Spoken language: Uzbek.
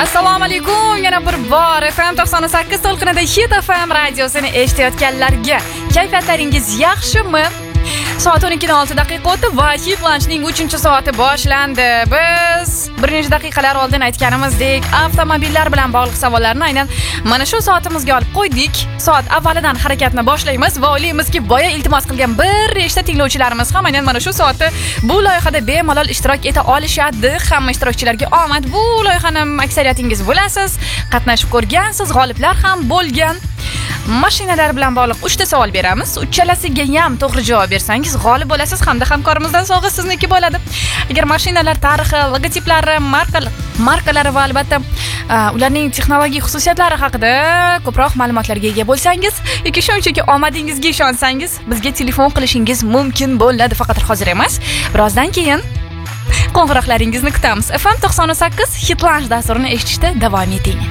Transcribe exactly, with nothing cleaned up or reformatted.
Assalomu alaykum. Yana bir bor F M to'qson sakkiz to'lqinida Hit F M radiosini eshitayotganlarga kayfiyatlaringiz yaxshimi? Soat o'n ikki nol olti daqiqa o'tdi va Hit Lunchning uchinchi soati boshlandi. Biz bir necha daqiqalar oldin aytganimizdek, avtomobillar bilan bog'liq savollarni aynan mana shu soatimizga olib qo'ydik. Soat avvalidan harakatni boshlaymiz va o'ylaymizki, boya iltimos qilgan bir nechta tinglovchilarimiz ham aynan mana shu soatda bu loyihada bemalol ishtirok eta olishadi. Hamma ishtirokchilarga omad. Bu loyihani aksariyatingiz bilasiz, qatnashib ko'rgansiz, g'oliblar ham bo'lgan. Mashinalar bilan bog'liq uchta savol beramiz. Uchalasiga ham to'g'ri javob bersangiz g'olib bo'lasiz hamda hamkorimizdan sovg'a sizniki bo'ladi. Agar mashinalar tarixi, logotiplari, markalar, markalari va albatta ularning texnologik xususiyatlari haqida ko'proq ma'lumotlarga ega bo'lsangiz yoki shunchaki omadingizga ishonsangiz, bizga telefon qilishingiz mumkin bo'ladi. Faqat hozir emas, birozdan keyin qo'ng'iroqlaringizni kutamiz. F M to'qson sakkiz Hit Lunch dasturini eshitishda davom eting.